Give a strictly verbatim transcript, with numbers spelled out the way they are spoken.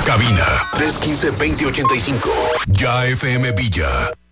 Cabina tres uno cinco, veinte ochenta y cinco. Ya F M Villa.